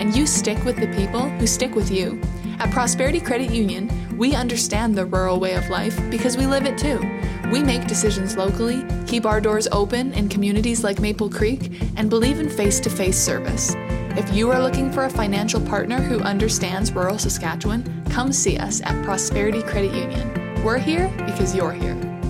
and you stick with the people who stick with you. At Prosperity Credit Union, we understand the rural way of life because we live it too. We make decisions locally, keep our doors open in communities like Maple Creek, and believe in face-to-face service. If you are looking for a financial partner who understands rural Saskatchewan, come see us at Prosperity Credit Union. We're here because you're here.